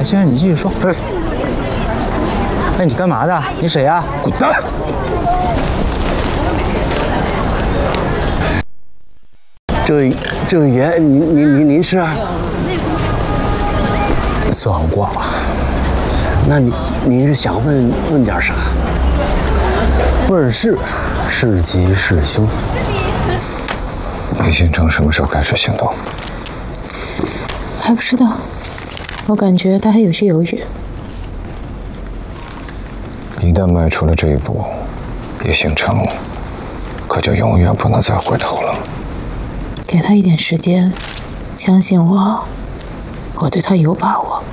先生，你继续说。哎，你干嘛的？你谁呀？ 滚蛋！这位爷，您是？ 算卦。 那您是想问点啥？ 问事，是吉是凶。 李新成什么时候开始行动？ 还不知道，我感觉他还有些犹豫。 一旦迈出了这一步，李新成可就永远不能再回头了。 给他一点时间，相信我，我对他有把握。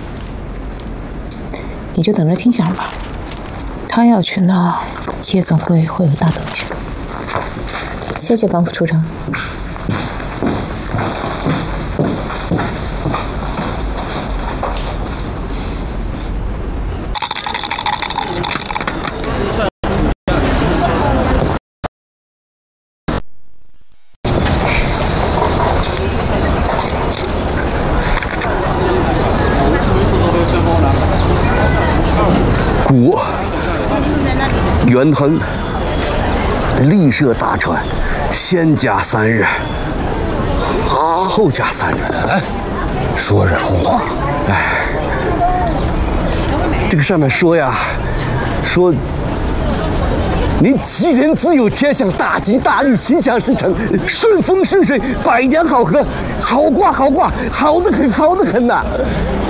你就等着听响吧，他要去闹，夜总会有大动静。谢谢帮副处长。 古元亨，立设大川，先加3日，后加3日。 哎，说人话。 哎，这个上面说呀，说您吉人自有天相，大吉大利，心想事成，顺风顺水，百年好合，好卦，好得很呐。